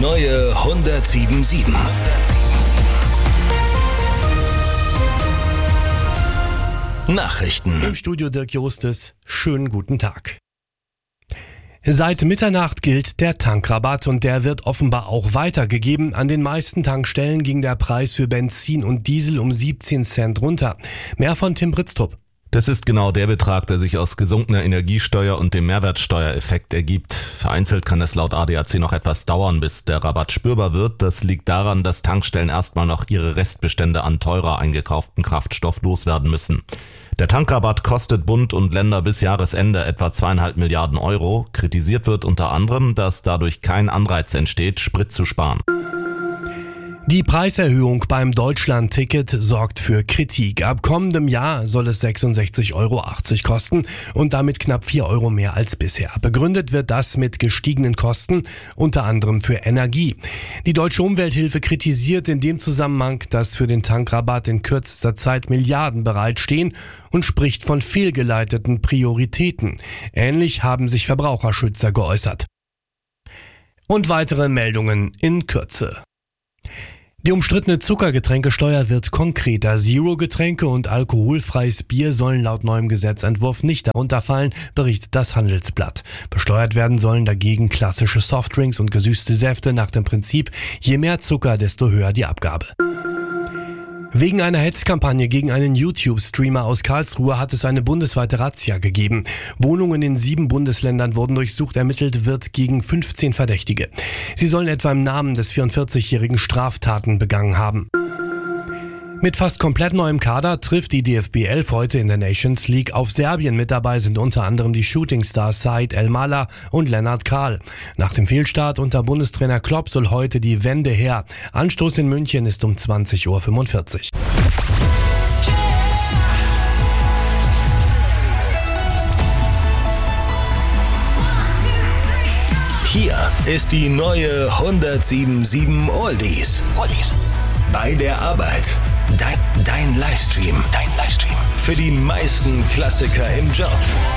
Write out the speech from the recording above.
neue 107.7. Nachrichten. Im Studio Dirk Justes. Schönen guten Tag. Seit Mitternacht gilt der Tankrabatt und der wird offenbar auch weitergegeben. An den meisten Tankstellen ging der Preis für Benzin und Diesel um 17 Cent runter. Mehr von Tim Britztrup. Das ist genau der Betrag, der sich aus gesunkener Energiesteuer und dem Mehrwertsteuereffekt ergibt. Vereinzelt kann es laut ADAC noch etwas dauern, bis der Rabatt spürbar wird. Das liegt daran, dass Tankstellen erstmal noch ihre Restbestände an teurer eingekauften Kraftstoff loswerden müssen. Der Tankrabatt kostet Bund und Länder bis Jahresende etwa 2,5 Milliarden Euro. Kritisiert wird unter anderem, dass dadurch kein Anreiz entsteht, Sprit zu sparen. Die Preiserhöhung beim Deutschland-Ticket sorgt für Kritik. Ab kommendem Jahr soll es 66,80 Euro kosten und damit knapp 4 Euro mehr als bisher. Begründet wird das mit gestiegenen Kosten, unter anderem für Energie. Die Deutsche Umwelthilfe kritisiert in dem Zusammenhang, dass für den Tankrabatt in kürzester Zeit Milliarden bereitstehen und spricht von fehlgeleiteten Prioritäten. Ähnlich haben sich Verbraucherschützer geäußert. Und weitere Meldungen in Kürze. Die umstrittene Zuckergetränkesteuer wird konkreter. Zero-Getränke und alkoholfreies Bier sollen laut neuem Gesetzentwurf nicht darunter fallen, berichtet das Handelsblatt. Besteuert werden sollen dagegen klassische Softdrinks und gesüßte Säfte nach dem Prinzip, je mehr Zucker, desto höher die Abgabe. Wegen einer Hetzkampagne gegen einen YouTube-Streamer aus Karlsruhe hat es eine bundesweite Razzia gegeben. Wohnungen in 7 Bundesländern wurden durchsucht, ermittelt wird gegen 15 Verdächtige. Sie sollen etwa im Namen des 44-Jährigen Straftaten begangen haben. Mit fast komplett neuem Kader trifft die DFB 11 heute in der Nations League auf Serbien. Mit dabei sind unter anderem die Shootingstars Said El-Mala und Lennart Kahl. Nach dem Fehlstart unter Bundestrainer Klopp soll heute die Wende her. Anstoß in München ist um 20:45 Uhr. Hier ist die neue 107.7 Oldies. Bei der Arbeit. Dein Livestream. Für die meisten Klassiker im Job.